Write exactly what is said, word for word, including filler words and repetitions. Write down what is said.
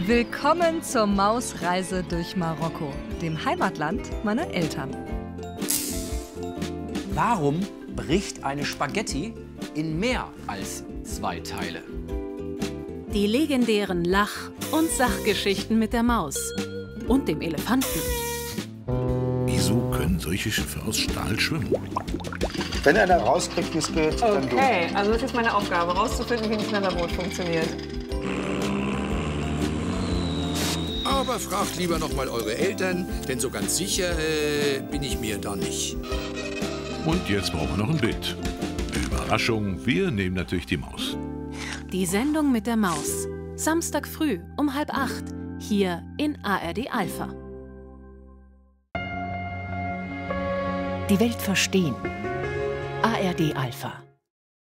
Willkommen zur Mausreise durch Marokko, dem Heimatland meiner Eltern. Warum bricht eine Spaghetti in mehr als zwei Teile? Die legendären Lach- und Sachgeschichten mit der Maus und dem Elefanten. Wieso können solche Schiffe aus Stahl schwimmen? Wenn einer rauskriegt, wie es geht, dann du. Okay, also das ist meine Aufgabe, rauszufinden, wie ein Knallerboot funktioniert. Aber fragt lieber noch mal eure Eltern, denn so ganz sicher äh, bin ich mir da nicht. Und jetzt brauchen wir noch ein Bild. Überraschung, wir nehmen natürlich die Maus. Die Sendung mit der Maus. Samstag früh um halb acht. Hier in A R D Alpha. Die Welt verstehen. A R D Alpha.